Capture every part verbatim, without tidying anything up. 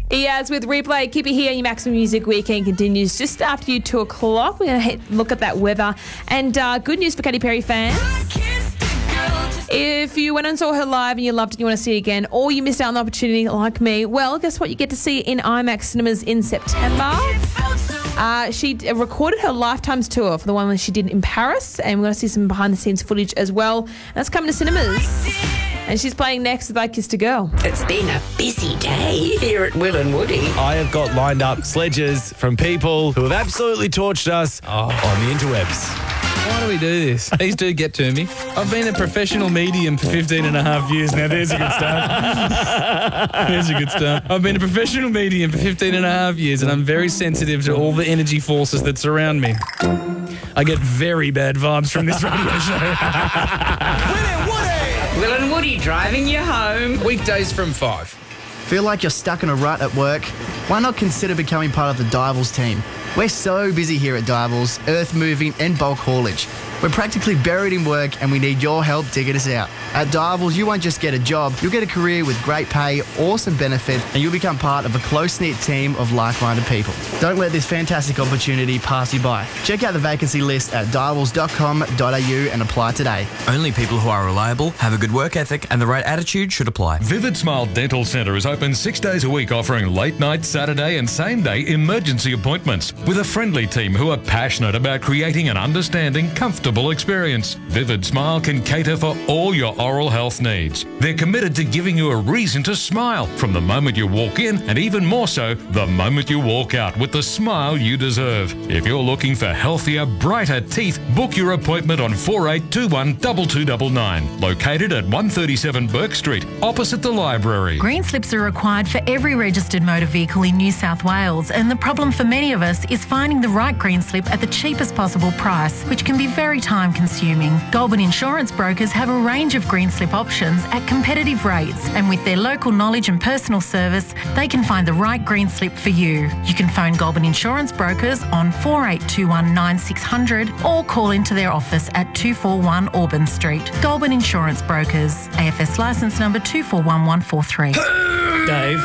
Eaz with Replay. Keep it here. Your Maximum Music Weekend continues just after you, two o'clock. We're going to look at that weather. And uh, good news for Katy Perry fans. If you went and saw her live and you loved it and you want to see it again, or you missed out on the opportunity like me, well, guess what? You get to see it in IMAX cinemas in September. Uh, she recorded her Lifetimes tour for the one that she did in Paris, and we're going to see some behind-the-scenes footage as well. And that's coming to cinemas. And she's playing next with I Kissed a Girl. It's been a busy day here at Will and Woody. I have got lined up sledges from people who have absolutely torched us oh. on the interwebs. Why do we do this? These do get to me. I've been a professional medium for fifteen and a half years now. There's a good start. There's a good start. I've been a professional medium for fifteen and a half years, and I'm very sensitive to all the energy forces that surround me. I get very bad vibes from this radio show. Will and Woody! Will and Woody driving you home. Weekdays from five. Feel like you're stuck in a rut at work? Why not consider becoming part of the Divals team? We're so busy here at Divals, earth moving and bulk haulage. We're practically buried in work and we need your help digging us out. At Divals, you won't just get a job, you'll get a career with great pay, awesome benefits, and you'll become part of a close-knit team of like-minded people. Don't let this fantastic opportunity pass you by. Check out the vacancy list at divals dot com dot a u and apply today. Only people who are reliable, have a good work ethic, and the right attitude should apply. Vivid Smile Dental Centre is open six days a week, offering late night, Saturday and same day emergency appointments with a friendly team who are passionate about creating an understanding, comfortable experience. Vivid Smile can cater for all your oral health needs. They're committed to giving you a reason to smile from the moment you walk in, and even more so the moment you walk out, with the smile you deserve. If you're looking for healthier, brighter teeth, book your appointment on four eight two one, two two nine nine. Located at one thirty-seven Burke Street, opposite the library. Green slips are required for every registered motor vehicle in New South Wales, and the problem for many of us is finding the right green slip at the cheapest possible price, which can be very time consuming. Goulburn Insurance Brokers have a range of green slip options at competitive rates, and with their local knowledge and personal service, they can find the right green slip for you. You can phone Goulburn Insurance Brokers on four eight two one, nine six zero zero or call into their office at two four one Auburn Street. Goulburn Insurance Brokers, A F S licence number two four one one four three. Dave,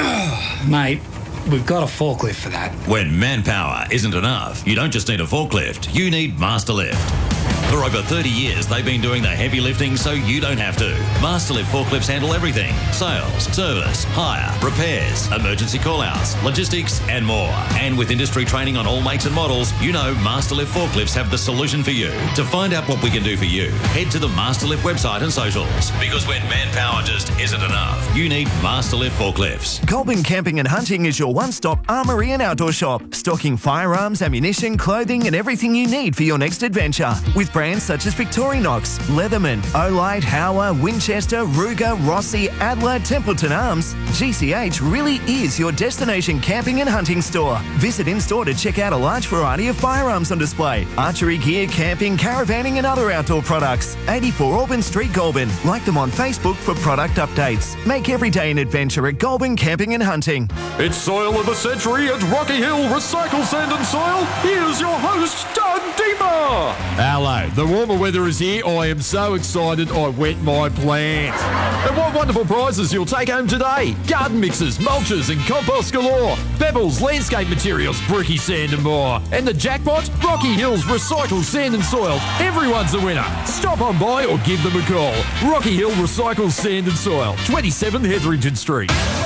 mate, we've got a forklift for that. When manpower isn't enough, you don't just need a forklift, you need Masterlift. For over thirty years, they've been doing the heavy lifting so you don't have to. Masterlift forklifts handle everything: sales, service, hire, repairs, emergency call-outs, logistics, and more. And with industry training on all makes and models, you know Masterlift forklifts have the solution for you. To find out what we can do for you, head to the Masterlift website and socials. Because when manpower just isn't enough, you need Masterlift forklifts. Goulburn Camping and Hunting is your one-stop armoury and outdoor shop, stocking firearms, ammunition, clothing, and everything you need for your next adventure. With brands such as Victorinox, Leatherman, Olight, Hauer, Winchester, Ruger, Rossi, Adler, Templeton Arms, G C H really is your destination camping and hunting store. Visit in-store to check out a large variety of firearms on display, archery gear, camping, caravanning and other outdoor products. eighty-four Auburn Street, Goulburn. Like them on Facebook for product updates. Make every day an adventure at Goulburn Camping and Hunting. It's Soil of the Century at Rocky Hill Recycle Sand and Soil. Here's your host, Doug Deemer. Hello. The warmer weather is here. I am so excited I wet my plants. And what wonderful prizes you'll take home today. Garden mixes, mulches and compost galore. Pebbles, landscape materials, bricky sand and more. And the jackpot? Rocky Hills Recycle Sand and Soil. Everyone's a winner. Stop on by or give them a call. Rocky Hill Recycle Sand and Soil, twenty-seven Hetherington Street.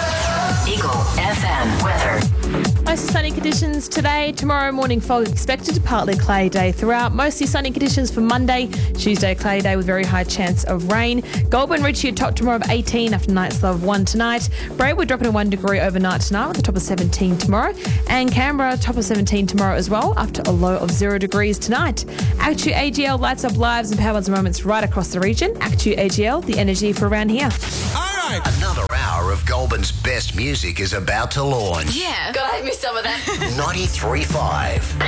Eagle F M weather. Mostly sunny conditions today. Tomorrow morning fog expected. Partly cloudy day throughout. Mostly sunny conditions for Monday. Tuesday cloudy day with very high chance of rain. Goulburn reaching a top tomorrow of eighteen after night's low of one tonight. Braidwood dropping a one degree overnight tonight with a top of seventeen tomorrow. And Canberra top of seventeen tomorrow as well after a low of zero degrees tonight. Actu A G L lights up lives and powers moments right across the region. Actu A G L, the energy for around here. Another hour of Goulburn's best music is about to launch. Yeah, gotta have me some of that. ninety-three point five